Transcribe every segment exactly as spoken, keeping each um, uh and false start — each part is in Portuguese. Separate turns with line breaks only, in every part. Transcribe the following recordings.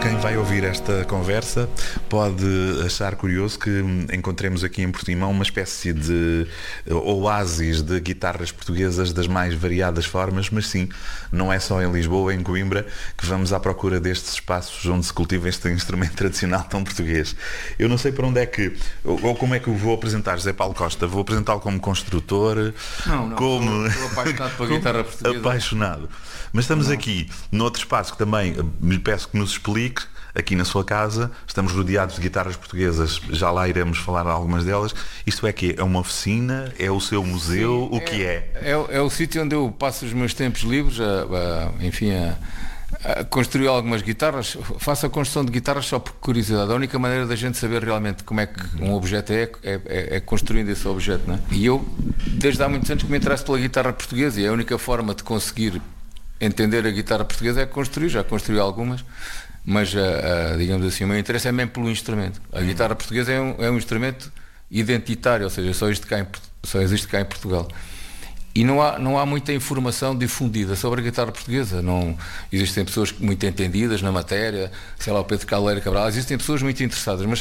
Quem vai ouvir esta conversa pode achar curioso que encontremos aqui em Portimão uma espécie de oásis de guitarras portuguesas das mais variadas formas, mas sim, não é só em Lisboa, em Coimbra, que vamos à procura destes espaços onde se cultiva este instrumento tradicional tão português. Eu não sei para onde é que, ou como é que eu vou apresentar José Paulo Costa. Vou apresentá-lo como construtor,
não, não,
como...
Estou apaixonado pela guitarra portuguesa.
Apaixonado. Mas estamos
não.
aqui, noutro espaço que também lhe peço que nos explique, aqui na sua casa, estamos rodeados de guitarras portuguesas, já lá iremos falar de algumas delas. Isto é que é uma oficina? É o seu museu?
Sim,
o que é?
É, é, é o sítio onde eu passo os meus tempos livres, a, a, enfim, a, a construir algumas guitarras. Faço a construção de guitarras só por curiosidade. A única maneira da gente saber realmente como é que um objeto é, é, é, é construindo esse objeto, não é? E eu, desde há muitos anos que me interesso pela guitarra portuguesa, e a única forma de conseguir entender a guitarra portuguesa é construir. Já construí algumas, mas uh, uh, digamos assim, o meu interesse é mesmo pelo instrumento. A guitarra portuguesa é um, é um instrumento identitário, ou seja, só existe cá em, só existe cá em Portugal. E não há, não há muita informação difundida sobre a guitarra portuguesa. Não, existem pessoas muito entendidas na matéria, sei lá, o Pedro Caldeira Cabral, existem pessoas muito interessadas, mas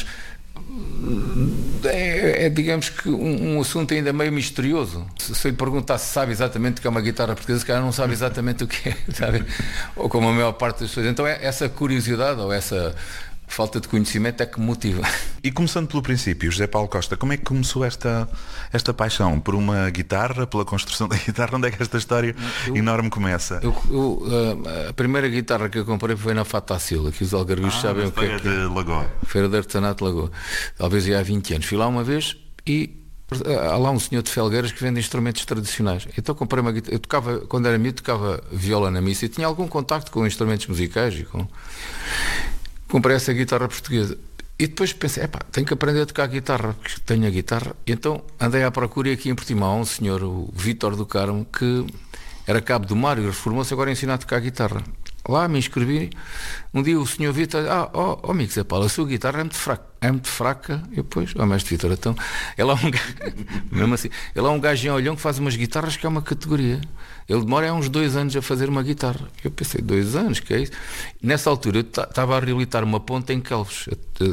é, é digamos que um, um assunto ainda meio misterioso. Se, se eu lhe perguntar se sabe exatamente o que é uma guitarra portuguesa, cara não sabe exatamente o que é, sabe? Ou como a maior parte das pessoas. Então é essa curiosidade ou essa falta de conhecimento é que me motiva.
E começando pelo princípio, José Paulo Costa, como é que começou esta, esta paixão? Por uma guitarra, pela construção da guitarra? Onde é que esta história eu, enorme começa?
Eu, eu, a primeira guitarra que eu comprei foi na Fatacil, que os algarvios ah, sabem o que é.
Feira de Lagoa.
Feira de Artesanato de Lagoa. Talvez ia há vinte anos. Fui lá uma vez e há lá um senhor de Felgueiras que vende instrumentos tradicionais. Então comprei uma guitarra. Eu tocava, quando era miúdo, tocava viola na missa e tinha algum contacto com instrumentos musicais e com... Comprei essa guitarra portuguesa e depois pensei, epá, tenho que aprender a tocar guitarra, porque tenho a guitarra. E então andei à procura aqui em Portimão, um senhor, o Vítor do Carmo, que era cabo do mar e reformou-se agora a ensinar a tocar guitarra. Lá me inscrevi. Um dia o senhor Vítor, ah, ó oh, oh, amigo Zé Paulo, a sua guitarra é muito fraca. É muito fraca. E depois, ó oh, mestre Vítor, então, ele é um gajo, mesmo assim, ele é um gajo em Olhão que faz umas guitarras que é uma categoria. Ele demora uns dois anos a fazer uma guitarra. Eu pensei, dois anos, que é isso? Nessa altura eu estava a reabilitar uma ponte em Quelves.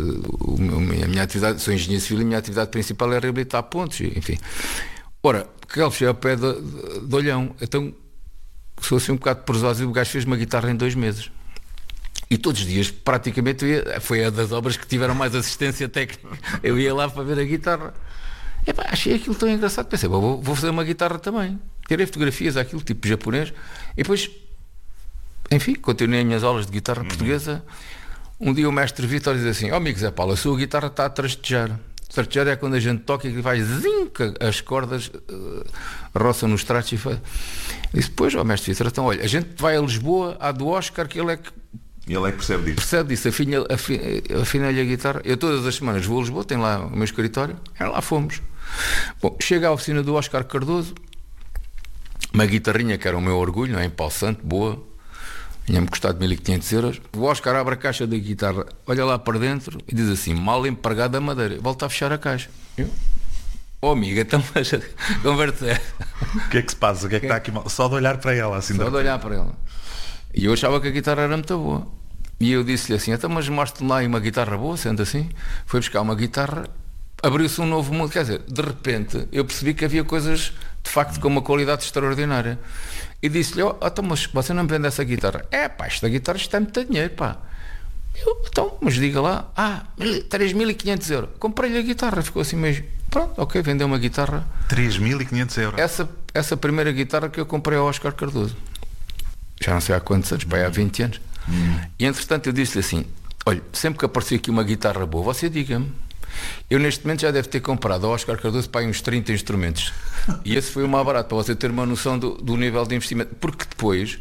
A minha atividade, sou engenheiro civil e a minha atividade principal é reabilitar pontes, enfim. Ora, Quelves é ao pé de, de, de Olhão, então sou assim um bocado presoso e o gajo fez uma guitarra em dois meses. E todos os dias, praticamente, eu ia, foi a das obras que tiveram mais assistência técnica. Eu ia lá para ver a guitarra. Epá, achei aquilo tão engraçado. Pensei, vou, vou fazer uma guitarra também. Tirei fotografias àquilo, tipo japonês. E depois, enfim, continuei as minhas aulas de guitarra uhum. portuguesa. Um dia o mestre Vítor diz assim, ó oh, amigo Zé Paulo, a sua guitarra está a trastejar. Trastejar é quando a gente toca e vai zinca, as cordas uh, roçam nos tratos e faz... Disse, pois, ó oh, mestre Vítor, então olha, a gente vai a Lisboa, à do Oscar, que ele é que
E ele é que percebe disso.
Percebe disso, afina-lhe afina, afina a guitarra. Eu todas as semanas vou a Lisboa, tenho lá o meu escritório, é lá fomos. Bom, chega à oficina do Oscar Cardoso, uma guitarrinha que era o meu orgulho, não é? Em pau santo, boa, tinha-me custado mil e quinhentos euros. O Oscar abre a caixa da guitarra, olha lá para dentro e diz assim, mal empregada a madeira, volta a fechar a caixa. Eu, oh amiga, então conversa é.
O que é que se passa? O que é que está aqui mal? Só de olhar para ela assim.
Só de olhar para ela. E eu achava que a guitarra era muito boa. E eu disse-lhe assim, então mas mostre-me lá uma guitarra boa, sendo assim. Foi buscar uma guitarra, abriu-se um novo mundo. Quer dizer, de repente eu percebi que havia coisas de facto com uma qualidade extraordinária. E disse-lhe, oh, então mas você não me vende essa guitarra? É pá, esta guitarra está muito dinheiro, pá. Eu, então, mas diga lá, ah, três mil e quinhentos euros. Comprei-lhe a guitarra, ficou assim meio, pronto, ok, vendeu uma guitarra.
três mil e quinhentos euros?
Essa, essa primeira guitarra que eu comprei ao Oscar Cardoso. Já não sei há quantos anos, bem, há vinte anos. Hum. E entretanto eu disse-lhe assim, olha, sempre que aparecer aqui uma guitarra boa, você diga-me. Eu neste momento já deve ter comprado ao Oscar Cardoso para aí uns trinta instrumentos. E esse foi o mais barato, para você ter uma noção do, do nível de investimento. Porque depois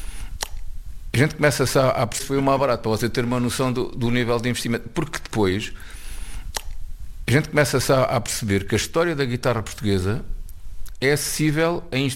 a gente começa a, a perceber o mais barato, para você ter uma noção do, do nível de investimento. Porque depois a gente começa a, a perceber que a história da guitarra portuguesa é acessível a